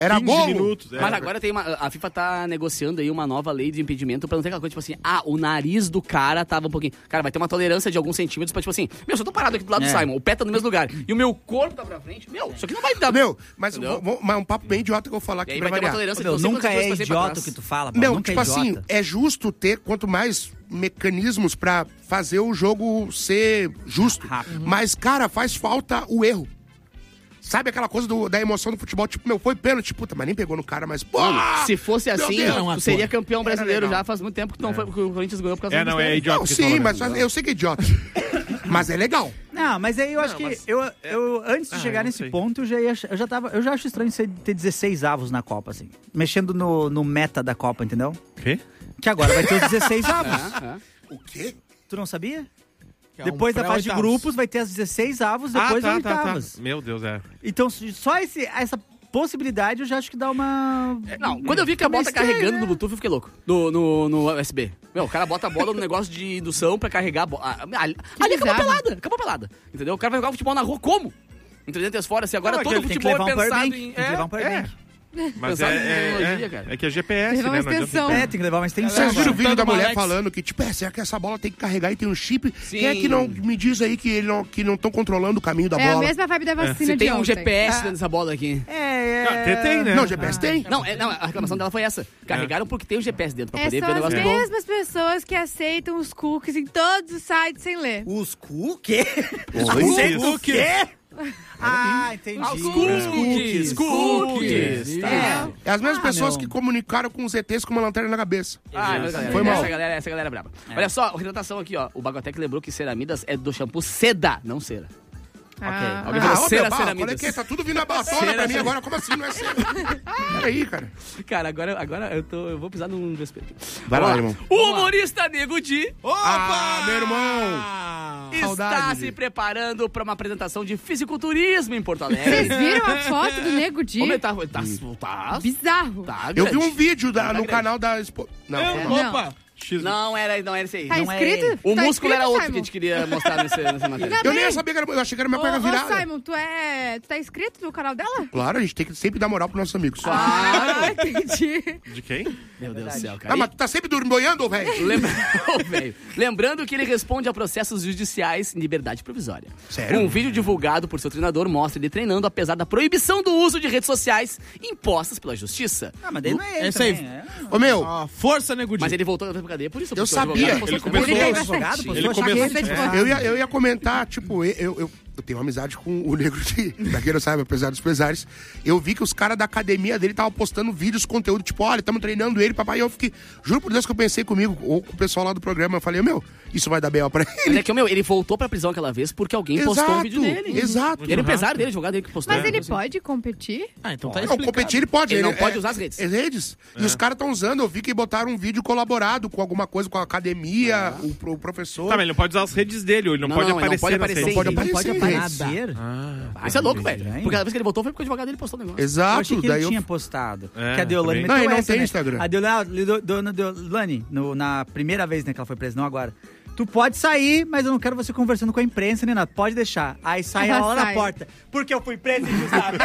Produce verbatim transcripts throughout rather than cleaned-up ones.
Era gol. Minutos, é. Mas agora tem uma, a FIFA tá negociando aí uma nova lei de impedimento pra não ter aquela coisa, tipo assim, ah, o nariz do cara tava um pouquinho... Cara, vai ter uma tolerância de alguns centímetros pra, tipo assim, meu, se eu tô parado aqui do lado É. do Simon, o pé tá no mesmo lugar, e o meu corpo tá pra frente, meu, isso aqui não vai dar... Meu, mas um, Entendeu? mas um papo bem idiota que eu vou falar E aqui aí pra vai ter uma variar. tolerância Meu, de não sei nunca quantas é coisas pra ser pra idiota o trás. que tu fala, pô. Meu, nunca tipo é assim, idiota. é justo ter quanto mais mecanismos pra fazer o jogo ser justo. Rápido. Mas, cara, faz falta o erro. Sabe aquela coisa do- da emoção do futebol? Tipo, meu, foi pênalti, puta, mas nem pegou no cara, mas... Pô, Se fosse Meu assim, Deus, tu não, seria pô. campeão brasileiro legal. já faz muito tempo que, não foi, que o Corinthians ganhou por causa É, do não, é mistério. idiota Não, que sim, tu mas falou, eu sei que é idiota. Mas é legal. Não, mas aí eu acho que mas- eu, eu antes de Ah, chegar eu não nesse sei. ponto, eu já, ia, eu já tava, eu já acho estranho você ter dezesseis avos na Copa, assim. Mexendo no, no meta da Copa, entendeu? O quê? Que agora vai ter os dezesseis avos. É, é. O quê? Tu não sabia? Que é um Depois da fase de pré-oitavos. grupos vai ter as dezesseis avos, depois ah, as tá, tá, tá. oitavas. Meu Deus, é. Então, só esse, essa possibilidade eu já acho que dá uma... Não, quando eu vi que a bola tá Estranho, carregando né? no Bluetooth, eu fiquei louco. No, no, no U S B. Meu, o cara bota a bola no negócio de indução pra carregar a bola. Ah, Ali, ali acabou a bizarro. pelada, acabou a pelada. Entendeu? O cara vai jogar futebol na rua como? Entre dentro e fora, assim, agora Não, é todo que ele tem que futebol levar é um pensado powerbank, em... tem que levar um powerbank. Mas Pensava em é, é, tecnologia, é, cara. é que é G P S, Levar uma né? Não adianta- extensão. É, tem que levar uma extensão. Vocês viram o vídeo Tanto da mulher Alex. falando que, tipo, é, será que essa bola tem que carregar e tem um chip? Sim. Quem é que não me diz aí que ele não que não estão controlando o caminho da É a bola? mesma vibe da vacina Se de tem um ontem. G P S dentro dessa bola aqui. É, Ah, tem, tem, né? Não, G P S tem. Não, é, não, a reclamação dela foi essa. Carregaram porque tem o G P S dentro, pra É poder só ver o as negócio do gol. mesmas pessoas que aceitam os cookies em todos os sites sem ler. Os cu? Quê? Os Você cookies. o quê? Ah, entendi. Ah, os cookies, cookies. Tá. É. É as mesmas Ah, pessoas meu. que comunicaram com os E Tês com uma lanterna na cabeça. Ah, mas, galera, Foi mal. Essa galera, essa galera é braba. Olha só, retratação aqui, ó. O Bagotec lembrou que ceramidas é do shampoo Seda, não cera. Ah, Alguém Ah, falou ô, cera, meu, bah, ceramidas. qual é que é? Tá tudo vindo a batona Cera, pra mim cera. agora. Como assim? Não é cera? Peraí, cara. Cara, agora, agora eu, tô, eu vou pisar num respeito. Vai lá, irmão. O humorista Nego Di Ah, meu irmão. está Saudade. se preparando para uma apresentação de fisiculturismo em Porto Vocês Alegre. viram a foto do Nego Di? Ô, meu, tá, tá, tá, Bizarro. tá Eu vi grande. um vídeo da- Tá no grande. canal da... Expo... Não, foi mal. Opa! X... Não era, não era esse aí. Tá Não é escrito? ele. O Tá músculo era escrito, outro que a Simon? gente queria mostrar nesse, nessa matéria. Não, Eu nem ia bem. saber que era... Eu achei que era minha Ô, perna ô, virada. Simon, tu é... Tu tá inscrito no canal dela? Claro, a gente tem que sempre dar moral pros nossos amigos. Ah, entendi. De quem? Meu Deus do céu, cara. Ah, mas tu tá sempre dormindo, velho? Lembra... Ô, velho. Lembrando que ele responde a processos judiciais em liberdade provisória. Sério? Um vídeo divulgado por seu treinador mostra ele treinando apesar da proibição do uso de redes sociais impostas pela justiça. Ah, mas daí não é ele Esse aí. também, é. Ô, meu, Ó, força, Nego Di. Mas ele voltou pra cadeia por isso. Eu porque o sabia. advogado postou Ele também. começou- Ele é Ele advogado, tá pô. Ele Ele começou- começou... eu ia, eu ia comentar, tipo, eu, eu, eu tenho uma amizade com o Negro de... Pra quem não sabe, apesar dos pesares. Eu vi que os caras da academia dele estavam postando vídeos, conteúdo, tipo, olha, estamos treinando ele, papai. E eu fiquei... Juro por Deus que eu pensei comigo, ou com o pessoal lá do programa, eu falei, meu, isso vai dar B O pra Mas ele. é que, meu, ele voltou pra prisão aquela vez porque alguém postou um vídeo dele. Exato. Ele é o empresário dele, advogado dele que postou. Mas É, ele assim. pode competir? Ah, então tá Não, explicado. competir ele pode. Ele não é- pode usar as redes. As redes. E os caras estão usando, eu vi que botaram um vídeo colaborado com alguma coisa, com a academia, o, pro- o professor. Tá, mas ele não pode usar as redes dele, ou ele não, Não, pode não, ele não aparecer pode nas aparecer redes. em- pode Ele não pode aparecer em aparecer. Ah, isso é louco, velho. estranho. Porque a vez que ele voltou foi porque o advogado dele postou o negócio. Eu Exato. achei que daí ele eu... tinha postado. É, que a Deolane também. meteu Não, ele não essa, tem né? Instagram. A Deolane, dona Deolane, no, na primeira vez né, que ela foi presa, não agora. Tu pode sair, mas eu não quero você conversando com a imprensa nem nada. Pode deixar. Aí sai Ela ela lá na sai. porta. Porque eu fui presa injustamente.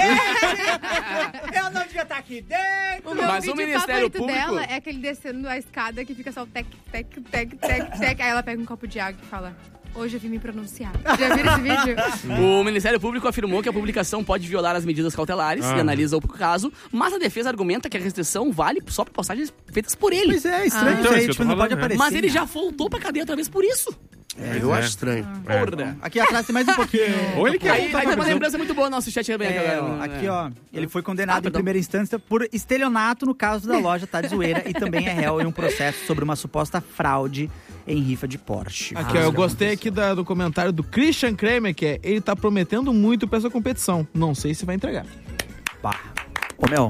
Eu não devia estar aqui dentro. O meu Mas o vídeo Ministério favorito Público- dela é aquele descendo a escada que fica só o tec, tec, tec, tec, tec. Aí ela pega um copo de água e fala, hoje eu vim me pronunciar. Já viram esse vídeo? O Ministério Público afirmou que a publicação pode violar as medidas cautelares Ah. e analisa o caso, mas a defesa argumenta que a restrição vale só para postagens feitas por ele. Pois é, estranho Ah. isso Então, aí. isso que eu Tipo, tô não pode falando, né? aparecer. Mas ele já voltou pra cadeia outra vez por isso. É, eu é. acho estranho. Porra. Aqui atrás tem mais um pouquinho. Ou ele quer Aí, voltar aí pra tem uma prisão. lembrança muito boa no nosso chat também. É, agora. ó, aqui, ó, ele foi condenado Ah, em perdão. primeira instância por estelionato no caso da loja Tá de Zoeira e também é réu em um processo sobre uma suposta fraude em rifa de Porsche. Aqui, Ah, ó, eu isso gostei aconteceu. aqui da- do comentário do Christian Kramer, que é, ele tá prometendo muito pra essa competição. Não sei se vai entregar. Pá. Ô, meu,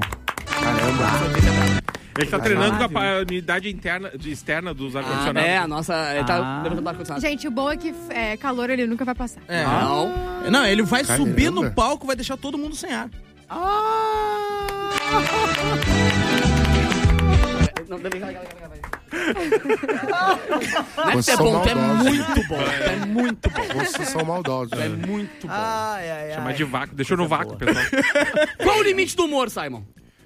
Ele tá treinando com a pa- unidade interna, de externa dos Ah, ar-condicionados. é, a nossa. Ele tá Ah. levantando o ar-condicionado. Gente, o bom é que é, calor ele nunca vai passar. É. Não. Não, ele vai Caramba. subir no palco, vai deixar todo mundo sem ar. Não, não, não, não é Vocês é são bom, tu é maldosos. muito bom. Tu é muito bom. Vocês são maldosos. Tu é né? muito bom. ai, ai, ai. Chama de vácuo. Deixou no vácuo, pessoal. Qual o limite do humor, Simon?